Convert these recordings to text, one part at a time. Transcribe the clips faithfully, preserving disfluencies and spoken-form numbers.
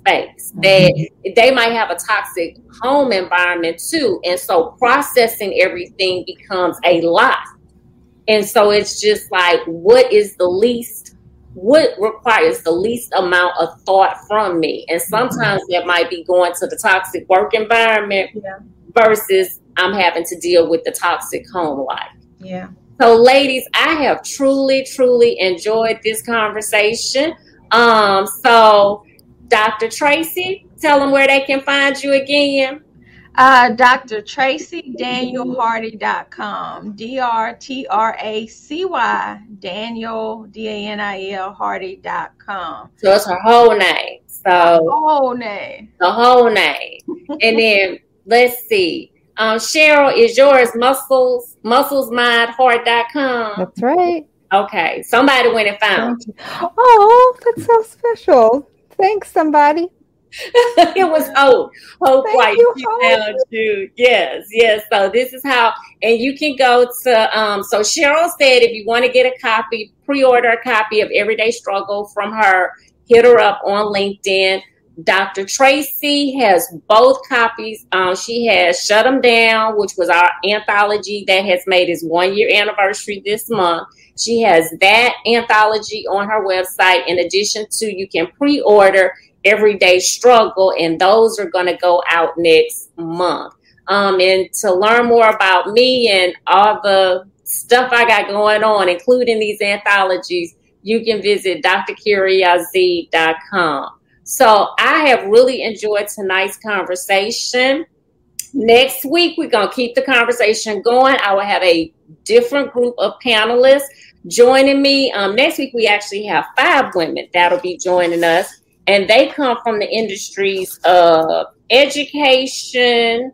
space, that they might have a toxic home environment too. And so processing everything becomes a lot. And so it's just like, what is the least, what requires the least amount of thought from me? And sometimes that might be going to the toxic work environment yeah. versus I'm having to deal with the toxic home life. Yeah. So ladies, I have truly, truly enjoyed this conversation. Um, so Doctor Tracy, tell them where they can find you again. Uh, Doctor Tracy Daniel Hardy dot com, D R T R A C Y, Daniel, D A N I L, Hardy dot com. So it's her whole name. So the whole name. The whole name. And then let's see. Um, Cheryl, is yours muscles, muscles mind heart dot com? That's right. Okay. Somebody went and found you. Oh, that's so special. Thanks, somebody. It was Hope. Hope White. She found you. Yes, yes. So this is how, and you can go to, um, so Cheryl said if you want to get a copy, pre-order a copy of Everyday Struggle from her, hit her up on LinkedIn. Doctor Tracy has both copies. Um, she has Shut 'Em Down, which was our anthology that has made its one year anniversary this month. She has that anthology on her website. In addition to, you can pre-order Everyday Struggle, and those are going to go out next month. Um, and to learn more about me and all the stuff I got going on, including these anthologies, you can visit D R Kiriazi dot com. So I have really enjoyed tonight's conversation. Next week, we're going to keep the conversation going. I will have a different group of panelists joining me. Um, next week, we actually have five women that'll be joining us. And they come from the industries of education,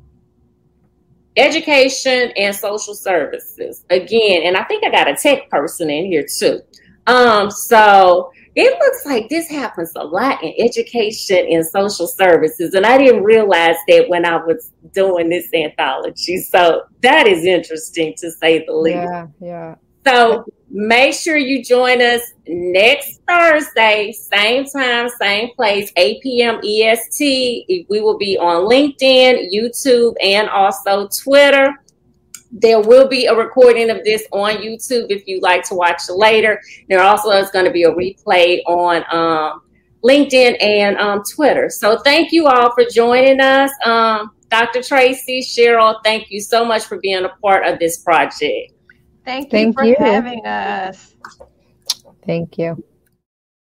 education and social services. Again, and I think I got a tech person in here too. Um, so it looks like this happens a lot in education and social services. And I didn't realize that when I was doing this anthology. So that is interesting, to say the least. Yeah, yeah. So make sure you join us next Thursday, same time, same place, eight p.m. E S T. We will be on LinkedIn, YouTube, and also Twitter. There will be a recording of this on YouTube if you'd like to watch it later. There also is going to be a replay on um, LinkedIn and um, Twitter. So thank you all for joining us. Um, Doctor Tracy, Cheryl, thank you so much for being a part of this project. Thank you Thank for you. having us. Thank you.